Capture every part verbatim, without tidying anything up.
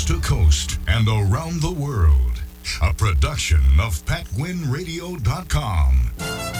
coast to coast and around the world. A production of Pat Gwynn Radio dot com.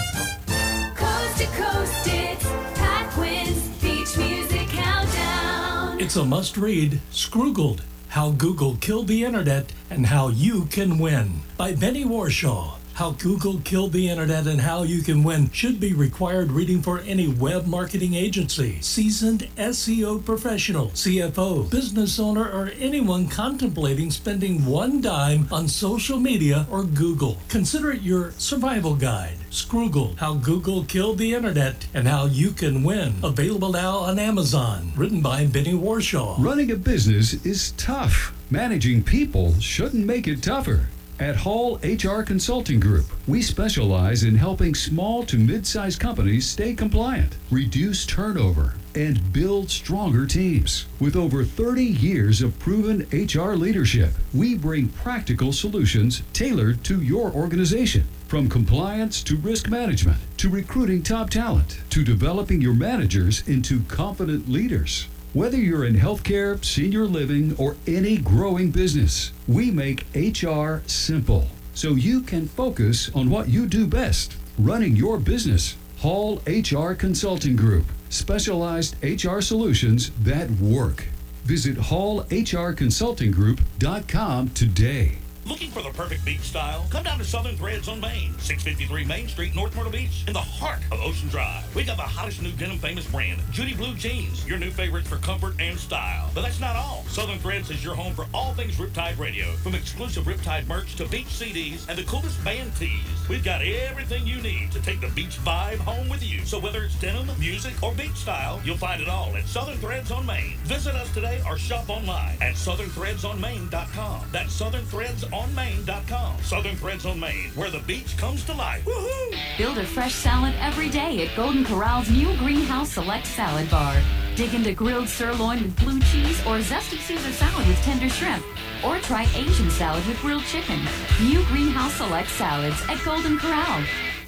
Coast to coast, it's Pat Gwynn's Beach Music Countdown. It's a must-read, Scroogled, How Google Killed the Internet and How You Can Win, by Benny Warshaw. How Google Killed the Internet and How You Can Win should be required reading for any web marketing agency, seasoned S E O professional, C F O, business owner, or anyone contemplating spending one dime on social media or Google. Consider it your survival guide. Scroogled, How Google Killed the Internet and How You Can Win. Available now on Amazon. Written by Benny Warshaw. Running a business is tough. Managing people shouldn't make it tougher. At Hall H R Consulting Group, we specialize in helping small to mid-sized companies stay compliant, reduce turnover, and build stronger teams. With over thirty years of proven H R leadership, we bring practical solutions tailored to your organization. From compliance to risk management, to recruiting top talent, to developing your managers into confident leaders. Whether you're in healthcare, senior living, or any growing business, we make H R simple so you can focus on what you do best, running your business. Hall H R Consulting Group, specialized H R solutions that work. Visit hall h r consulting group dot com today. Looking for the perfect beach style? Come down to Southern Threads on Main, six fifty-three Main Street, North Myrtle Beach, in the heart of Ocean Drive. We got the hottest new denim famous brand, Judy Blue Jeans, your new favorites for comfort and style. But that's not all. Southern Threads is your home for all things Riptide Radio, from exclusive Riptide merch to beach C Ds and the coolest band tees. We've got everything you need to take the beach vibe home with you. So whether it's denim, music, or beach style, you'll find it all at Southern Threads on Main. Visit us today or shop online at southern threads on main dot com. That's southern threads on main dot com. Southern Threads on Main, where the beach comes to life. Woohoo! Build a fresh salad every day at Golden Corral's new Greenhouse Select Salad Bar. Dig into grilled sirloin with blue cheese or zesty Caesar salad with tender shrimp. Or try Asian salad with grilled chicken. New Greenhouse Select Salads at Golden Corral.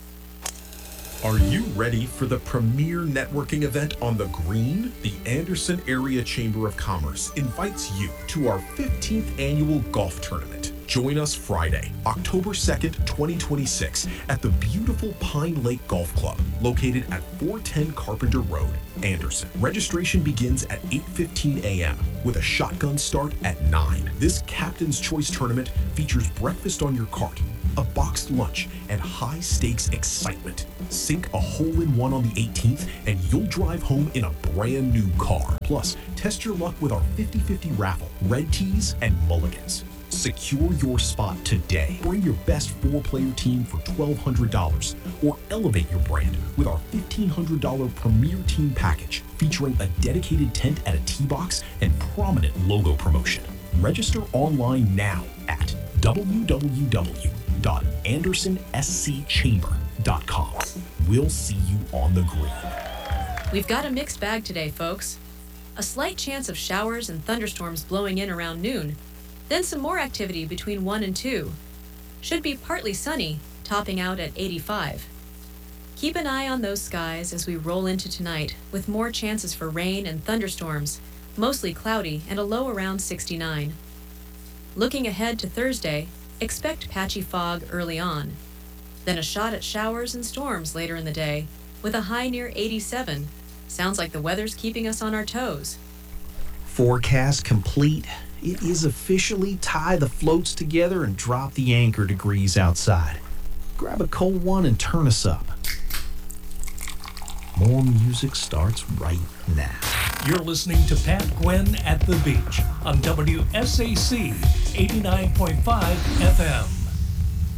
Are you ready for the premier networking event on the Green? The Anderson Area Chamber of Commerce invites you to our fifteenth annual golf tournament. Join us Friday, October second, twenty twenty-six at the beautiful Pine Lake Golf Club, located at four ten Carpenter Road, Anderson. Registration begins at eight fifteen a.m. with a shotgun start at nine. This Captain's Choice tournament features breakfast on your cart, a boxed lunch, and high-stakes excitement. Sink a hole-in-one on the eighteenth, and you'll drive home in a brand new car. Plus, test your luck with our fifty-fifty raffle, red tees, and mulligans. Secure your spot today. Bring your best four-player team for twelve hundred dollars, or elevate your brand with our fifteen hundred dollars Premier Team Package, featuring a dedicated tent at a tee box and prominent logo promotion. Register online now at w w w dot anderson s c chamber dot com. We'll see you on the green. We've got a mixed bag today, folks. A slight chance of showers and thunderstorms blowing in around noon, then some more activity between one and two. Should be partly sunny, topping out at eighty-five. Keep an eye on those skies as we roll into tonight, with more chances for rain and thunderstorms, mostly cloudy and a low around sixty-nine. Looking ahead to Thursday, expect patchy fog early on, then a shot at showers and storms later in the day, with a high near eighty-seven. Sounds like the weather's keeping us on our toes. Forecast complete. It is officially tie the floats together and drop the anchor degrees outside. Grab a cold one and turn us up. More music starts right now. You're listening to Pat Gwynn at the Beach on W S A C eighty-nine point five F M.